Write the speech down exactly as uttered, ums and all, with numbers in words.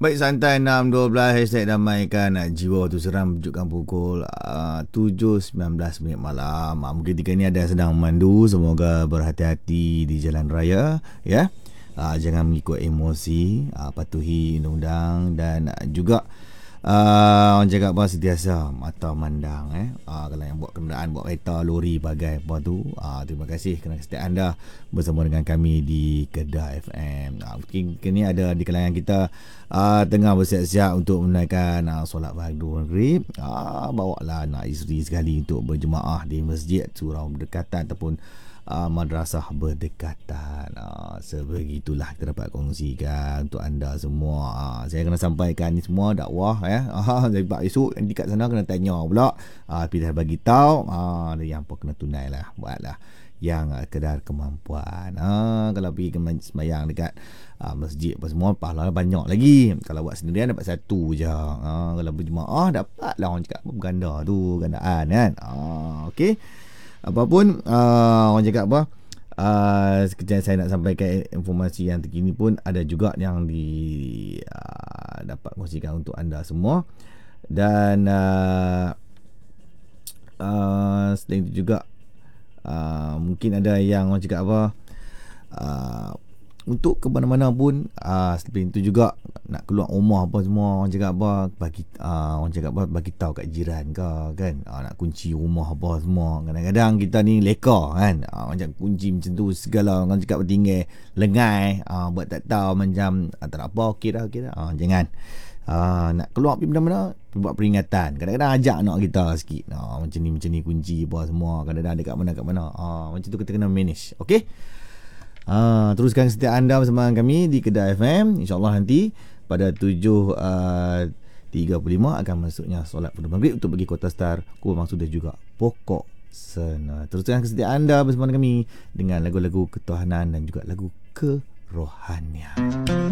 Baik, santai enam dua belas hashtag damaikan jiwa tu seram menunjukkan pukul uh, tujuh sembilan belas minit malam. Uh, mungkin tiga ni ada sedang memandu, semoga berhati-hati di jalan raya ya. Uh, jangan mengikut emosi, uh, patuhi undang-undang dan uh, juga uh, orang cakap apa, sentiasa mata mandang eh. Uh, kalau yang buat kenderaan, buat kereta, lori, bagai apa tu, uh, terima kasih kerana kesetiaan anda bersama dengan kami di Kedah F M. Uh, mungkin kini ada di kalangan kita uh, tengah bersiap-siap untuk menunaikan uh, solat fardu maghrib. Uh, bawa lah anak isteri sekali untuk berjemaah di masjid surau berdekatan ataupun Uh, madrasah berdekatan. uh, Sebegitulah kita dapat kongsikan untuk anda semua. uh, Saya kena sampaikan ni semua dakwah ya. uh, Sebab esok nanti kat sana kena tanya pula. uh, Tapi dah bagi tahu, uh, yang apa kena tunai lah, buatlah yang uh, kadar kemampuan. uh, Kalau pergi ke sembahyang dekat uh, masjid apa semua, pahala banyak lagi. Kalau buat sendirian dapat satu je. uh, Kalau berjemaah dapat lah, orang cakap berganda tu, gandaan kan. uh, Okay, apapun uh, orang cakap apa, uh, sekejap saya nak sampaikan informasi yang terkini pun ada juga yang di uh, dapat kongsikan untuk anda semua. Dan uh, uh, selain itu juga uh, mungkin ada yang orang cakap apa, uh, untuk ke mana-mana pun, uh, selain itu juga nak keluar rumah apa semua, orang cakap apa, bagi uh, orang cakap apa, bagi tahu kat jiran ke kan, uh, nak kunci rumah apa semua. Kadang-kadang kita ni leka kan, uh, orang cakap kunci macam tu segala, orang cakap tinggal lengai, uh, buat tak tahu macam uh, tak apa, okey dah, okey dah. Uh, jangan uh, nak keluar pergi mana-mana, buat peringatan. Kadang-kadang ajak anak kita sikit, uh, macam ni macam ni kunci apa semua, kadang-kadang dekat mana kat mana, uh, macam tu kita kena manage. Okey. Uh, teruskan kesetiaan anda bersama kami di Kedah F M. InsyaAllah nanti pada tujuh tiga puluh lima akan masuknya solat fardu maghrib untuk bagi Kota Star, Kubah Maksud dan juga Pokok Sena. Teruskan kesetiaan anda bersama kami dengan lagu-lagu ketuhanan dan juga lagu kerohanian.